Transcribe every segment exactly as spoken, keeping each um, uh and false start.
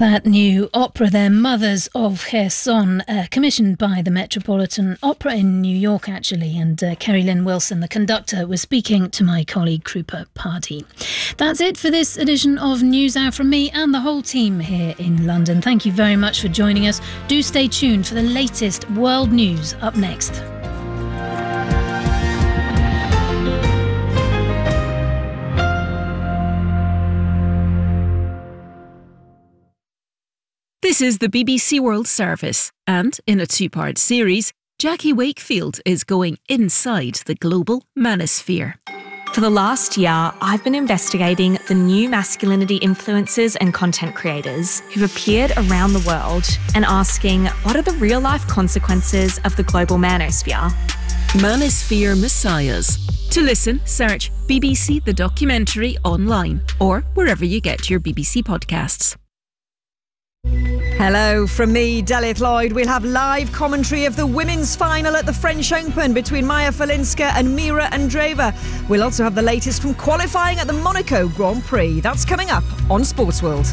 That new opera there, Mothers of Kherson, uh, commissioned by the Metropolitan Opera in New York, actually, and uh, Kerry Lynn Wilson, the conductor, was speaking to my colleague Krupa Pardee. That's it for this edition of News Hour from me and the whole team here in London. Thank you very much for joining us. Do stay tuned for the latest world news up next. This is the B B C World Service, and in a two-part series, Jackie Wakefield is going inside the global manosphere. For the last year, I've been investigating the new masculinity influencers and content creators who've appeared around the world and asking, what are the real-life consequences of the global manosphere? Manosphere Messiahs. To listen, search B B C The Documentary online or wherever you get your B B C podcasts. Hello from me, Delith Lloyd. We'll have live commentary of the women's final at the French Open between Maya Falinska and Mira Andreeva. We'll also have the latest from qualifying at the Monaco Grand Prix. That's coming up on Sportsworld.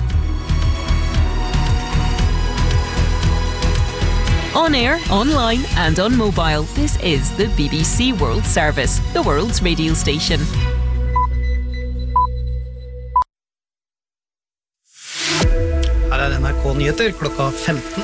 On air, online and on mobile, this is the B B C World Service, the world's radio station. Her er N R K-nyheter klokka femten.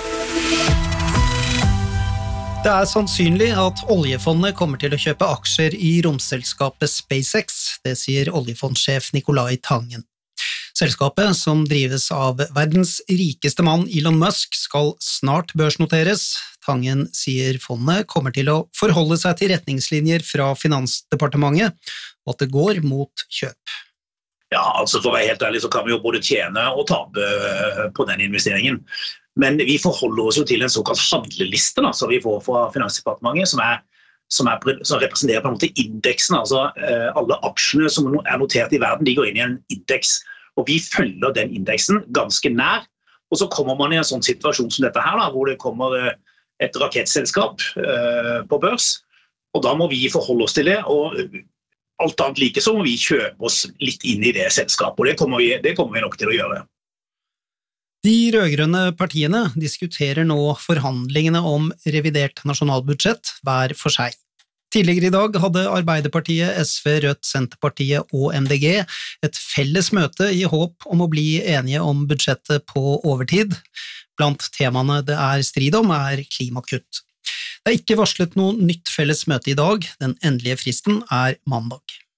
Det er sannsynlig at oljefondet kommer til å kjøpe aksjer i romselskapet SpaceX, det sier oljefondsjef Nicolai Tangen. Selskapet, som drives av verdens rikeste mann Elon Musk, skal snart børsnoteres. Tangen sier fondet kommer til å forholde seg til retningslinjer fra Finansdepartementet, og at det går mot kjøp. Ja, altså for å være helt ærlig så kan vi jo både tjene og tape på den investeringen. Men vi forholder oss jo til en såkalt handleliste da, som vi får fra Finansdepartementet, som, er, som, er, som representerer på en måte indeksen. Altså alle aksjene som er notert i verden, de går inn i en indeks. Og vi følger den indeksen ganske nær. Og så kommer man i en sånn situasjon som dette her, da, hvor det kommer et rakettselskap på børs. Og da må vi forholde oss til det, og alt annet like så må vi kjøpe oss litt inn i det selskapet, og det kommer vi, det kommer vi nok til å gjøre. De rødgrønne partiene diskuterer nå forhandlingene om revidert nasjonalbudsjett hver for seg. Tidligere i dag hadde Arbeiderpartiet, S V, Rødt, Senterpartiet og M D G et felles møte i håp om å bli enige om budsjettet på overtid. Blant temaene det er strid om er klimakutt. Det er ikke varslet noe nytt felles møte i dag, den endelige fristen er mandag.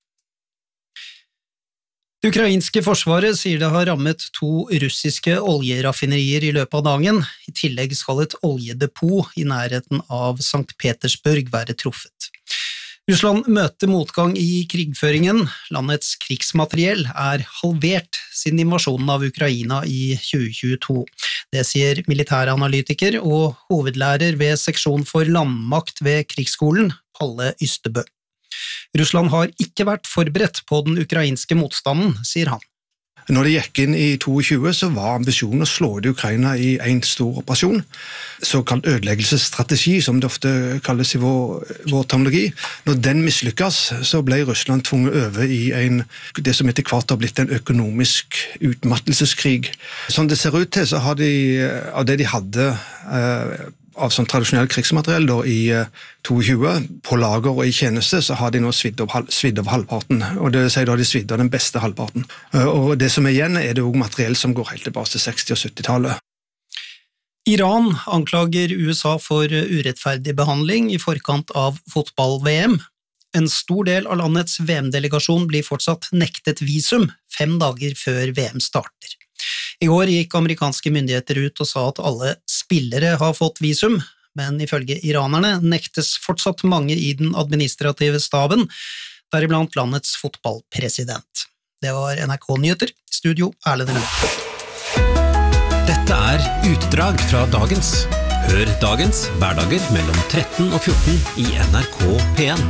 Det ukrainske forsvaret sier det har rammet to russiske oljeraffinerier i løpet av dagen. I tillegg skal et oljedepot i nærheten av Sankt Petersburg være truffet. Russland møter motgang i krigføringen. Landets krigsmateriell er halvert siden invasjonen av Ukraina i tjue tjueto. Det sier militæranalytiker og hovedlærer ved seksjon for landmakt ved krigsskolen, Palle Ystebø. Russland har ikke vært forberedt på den ukrainske motstanden, sier han. Når det gikk inn i tjueto, så var ambisjonen å slå ut Ukraina i en stor operasjon, såkalt ødeleggelsesstrategi, som det ofte kalles i vår, vår terminologi. Når den mislykkes, så ble Russland tvunget over i en, det som etter hvert har blitt en økonomisk utmattelseskrig. Som det ser ut til, så har de, av det de hadde eh, av sånn tradisjonell krigsmateriell da, i tjueto, på lager og i tjeneste, så har de nå svidd over, svidd over halvparten, og det vil si da har de svidd av den beste halvparten. Og det som er igjen er det også materiell som går helt tilbake til seksti- og sytti-tallet. Iran anklager U S A for urettferdig behandling i forkant av fotball-V M. En stor del av landets V M-delegasjon blir fortsatt nektet visum fem dager før V M starter. I går gikk amerikanske myndigheter ut og sa at alle spillere har fått visum, men ifølge iranerne nektes fortsatt mange i den administrative staben, deriblant landets fotballpresident. Det var N R K-nyheter. Studio Erlend Rød. Dette er utdrag fra dagens. Hør dagens hverdager mellom tretten og fjorten i N R K P en.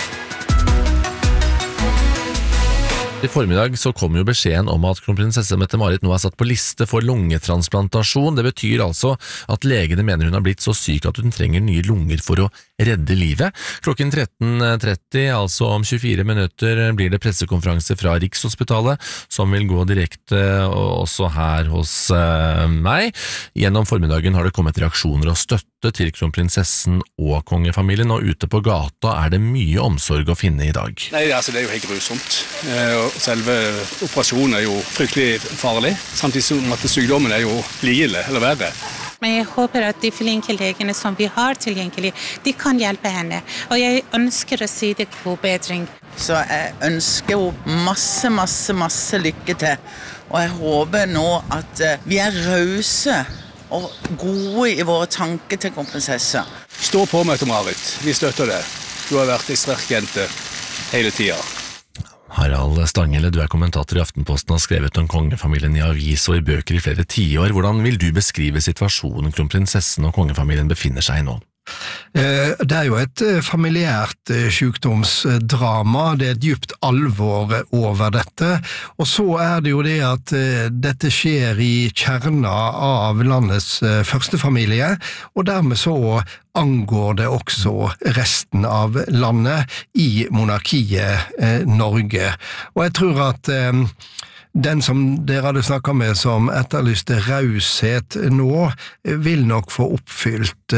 I formiddag så kom jo beskjeden om at kronprinsesse Mette-Marit nå er satt på liste for lungetransplantasjon. Det betyr altså at legene mener hun har blitt så syk at hun trenger nye lunger for å redde livet. Klokken tretten tretti, altså om tjuefire minutter, blir det pressekonferanse fra Rikshospitalet, som vil gå direkte også her hos uh, meg. Gjennom formiddagen har det kommet reaksjoner og støtte til kronprinsessen og kongefamilien, og ute på gata er det mye omsorg å finne i dag. Nei, altså det er jo helt grusomt. Selve operasjonen er jo fryktelig farlig, samtidig som at sykdommen er jo like ille, eller verre. Men jeg håper at de flinke legene som vi har tilgjengelig, de kan hjelpe henne. Og jeg ønsker å si det god bedring. Så jeg ønsker jo masse, masse, masse lykke til. Og jeg håper nå at vi er rause og gode i våre tanker til kronprinsesse. Stå på, Mette-Marit. Vi støtter det. Du har vært en sterk jente hele tiden. Harald Stanghelle, du er kommentator i Aftenposten og har skrevet om kongefamilien i avis og i bøker i flere tiår. Hvordan vil du beskrive situasjonen kronprinsessen og kongefamilien befinner seg i nå? Det er jo et familiært sykdomsdrama, det er et dypt alvor over dette, og så er det jo det at dette skjer i kjerna av landets første familie, og dermed så angår det også resten av landet i monarkiet Norge. Og jeg tror at den som dere hadde snakket med som etterlyste raushet nå, vil nok få oppfylt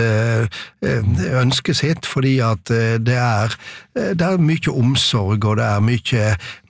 ønsket sitt, fordi at det er, det er mye omsorg, og det er mye,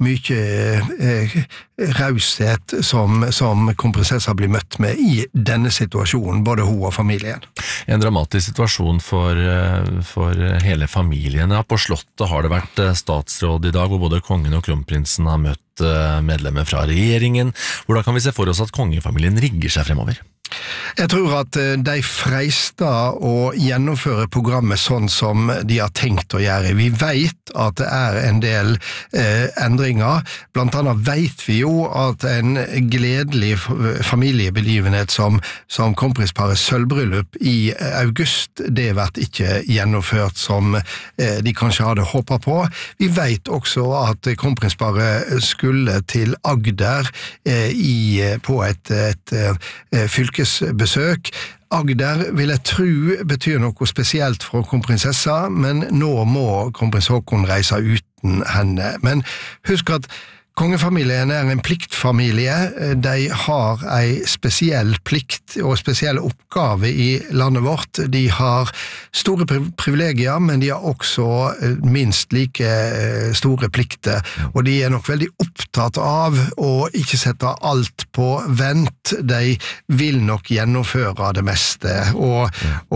mye raushet som, som kronprinsessa blir møtt med i denne situasjonen, både hun og familien. En dramatisk situasjon for, for hele familien. På Slottet har det vært statsråd i dag, hvor både kongen og kronprinsen har møtt medlemmer fra regjeringen. Hvordan kan vi se for oss at kongefamilien rigger seg fremover? Jeg tror at de freister å gjennomføre programmet sånn som de har tenkt å gjøre. Vi vet at det er en del eh, endringer. Blant annet vet vi jo at en gledelig familiebegivenhet som, som kronprinsparets sølvbryllup i august, det vært ikke gjennomført som eh, de kanskje hadde håpet på. Vi vet også at kronprinsparet skulle til Agder eh, i, på et, et, et fylke besøk. Agder vil jeg tro betyr noe spesielt for kronprinsessa, men nå må kronprins Haakon reise uten henne. Men husk at kongefamilien er en pliktfamilie. De har en spesiell plikt og spesiell oppgave i landet vårt. De har store privilegier, men de har også minst like store plikter. Og de er nok veldig opptatt av å ikke sette alt på vent. De vil nok gjennomføre det meste og,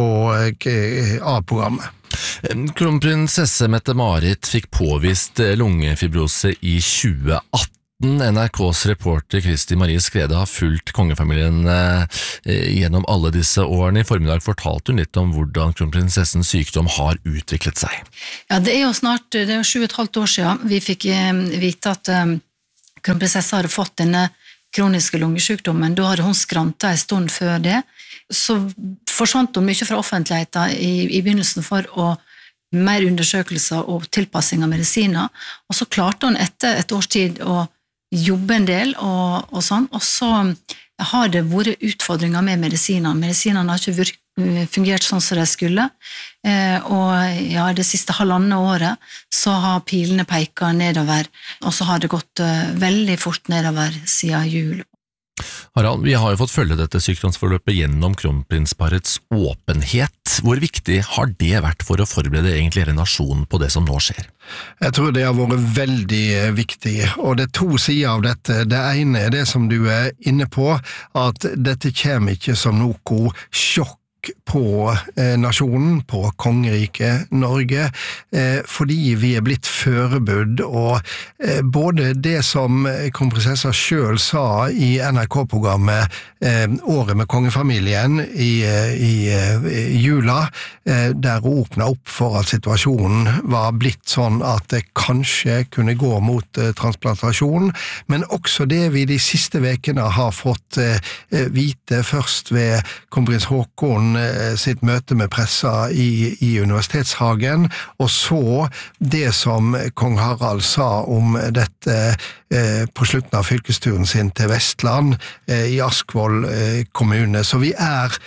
og, av programmet. Kronprinsesse Mette-Marit fikk påvist lungefibrose i tjue atten. N R K's reporter Kristi Marie Skrede har fulgt kongefamilien eh, gjennom alle disse årene. I formiddag fortalte hun litt om hvordan kronprinsessens sykdom har utviklet seg. Ja, det er jo snart, det er jo sju og et halvt år siden vi fikk eh, vite at eh, kronprinsessa hadde fått denne kroniske lungesykdommen. Da hadde hun skrantet en stund før det. Så forsvant hun mye fra offentligheten i, i begynnelsen for å mer undersøkelser og tilpassing av medisiner, og så klarte hun etter et års tid å jobbe en del og, og sånn, og så har det vært utfordringer med medisinene. Medisinene har ikke virk, fungert sånn som de skulle, eh, og ja, det siste halvandet året så har pilene peket nedover, og så har det gått uh, veldig fort nedover siden jul. Harald, vi har jo fått følge dette sykdomsforløpet gjennom kronprinsparets åpenhet. Hvor viktig har det vært for å forberede egentlig hele nasjonen på det som nå skjer? Jeg tror det har vært veldig viktig, og det er to sider av dette. Det ene er det som du er inne på, at dette kommer ikke som noe sjokk på eh, nasjonen, på kongeriket Norge, eh, fordi vi er blitt forberedt, og eh, både det som kronprinsessa selv sa i N R K-programmet eh, Året med kongefamilien i, i, i jula, eh, der hun åpnet opp for at situasjonen var blitt sånn at det kanskje kunne gå mot eh, transplantasjon, men også det vi de siste vekene har fått eh, vite først ved kronprins Haakon sitt møte med pressa i, i Universitetshagen, og så det som kong Harald sa om dette eh, på slutten av fylkesturen sin til Vestland, eh, i Askvoll eh, kommune. Så vi er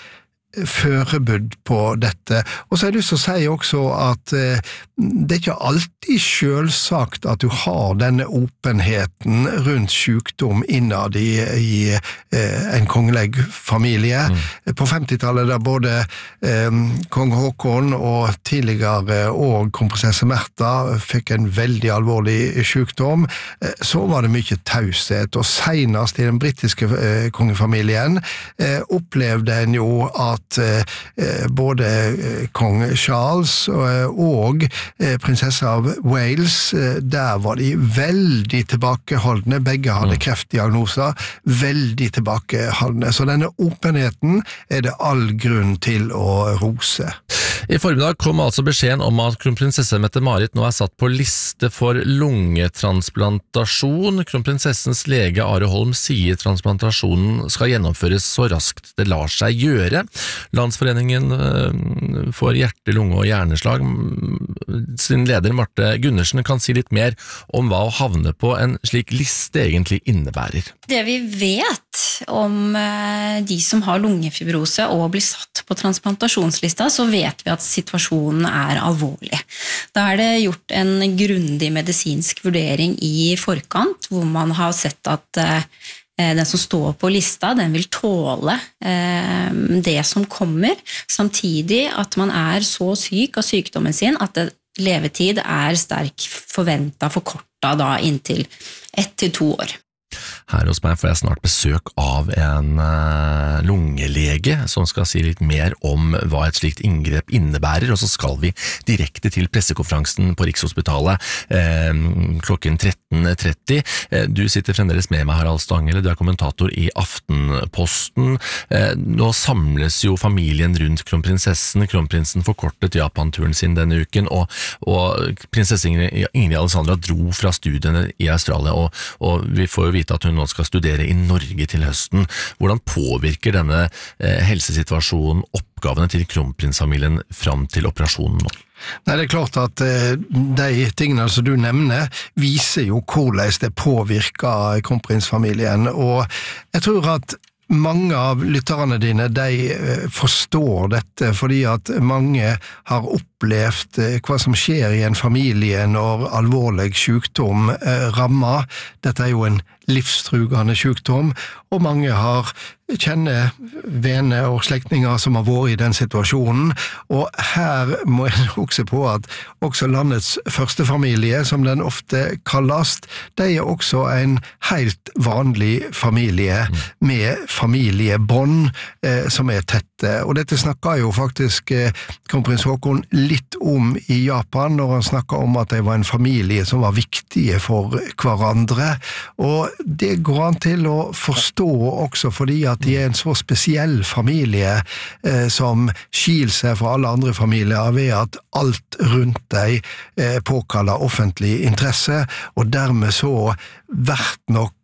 førebudd på dette. Og så har jeg lyst til å si også at eh, det er ikke alltid selvsagt at du har denne åpenheten rundt sykdom innad i, i eh, en kongelig familie. Mm. På femtitallet da både eh, kong Håkon og tidligere og kronprinsesse Märtha fikk en veldig alvorlig sykdom, eh, så var det mye taushet, og senest i den britiske eh, kongefamilien eh, opplevde en jo at både kong Charles og prinsesse av Wales, der var de veldig tilbakeholdne, begge hadde kreftdiagnoser, veldig tilbakeholdne, så denne åpenheten er det all grunn til å rose. I formiddag kom altså beskjeden om at kronprinsesse Mette-Marit nå er satt på liste for lungetransplantasjon. Kronprinsessens lege Are Holm sier transplantasjonen skal gjennomføres så raskt det lar seg gjøre. Landsforeningen for hjerte, lunge og hjerneslag sin leder Marte Gundersen kan si litt mer om hva å havne på en slik liste egentlig innebærer. Det vi vet om de som har lungefibrose og blir satt på transplantasjonslista, så vet vi at situasjonen er alvorlig. Da er det gjort en grundig medisinsk vurdering i forkant, hvor man har sett at den som står på lista, den vil tåle eh, det som kommer, samtidig at man er så syk av sykdommen sin at det, levetid er sterk forventet forkortet da inntil ett til to år. Her hos meg får jeg snart besøk av en uh, lungelege som skal si litt mer om hva et slikt inngrep innebærer, og så skal vi direkte til pressekonferansen på Rikshospitalet eh, klokken tretten tretti. Eh, du sitter fremdeles med meg, Harald Stanghelle, du er kommentator i Aftenposten. Eh, nå samles jo familien rundt kronprinsessen. Kronprinsen forkortet Japan-turen sin denne uken, og, og prinsesse Ingrid, Ingrid Alexandra dro fra studiene i Australia, og, og vi får jo vite at hun nå skal studere i Norge til høsten. Hvordan påvirker denne eh, helsesituasjonen oppgavene til kronprinsfamilien fram til operasjonen nå? Nei, det er klart at eh, de tingene som du nevner viser jo hvordan det påvirker kronprinsfamilien, og jeg tror at mange av lytterne dine, de forstår dette, fordi at mange har opplevd hva som skjer i en familie når alvorlig sykdom rammer. Dette er jo en livstrugende sykdom, og mange har kjenner venner og slektninger som har vært i den situasjonen, og her må jeg også på at også landets første familie, som den ofte kalles, de er også en helt vanlig familie med familiebånd eh, som er tette, og dette snakker jo faktisk eh, kronprins Håkon litt om i Japan, når han snakker om at de var en familie som var viktige for hverandre, og det går an til å forstå også fordi at de er en så spesiell familie eh, som skil seg fra alle andre familier ved at alt rundt deg eh, påkaller offentlig interesse, og dermed så vært nok